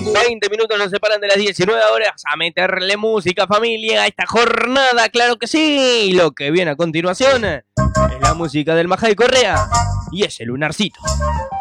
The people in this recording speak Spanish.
20 minutos nos separan de las 19 horas a meterle música, familia, a esta jornada, claro que sí. Y lo que viene a continuación es la música del Majay Correa y ese Lunarcito.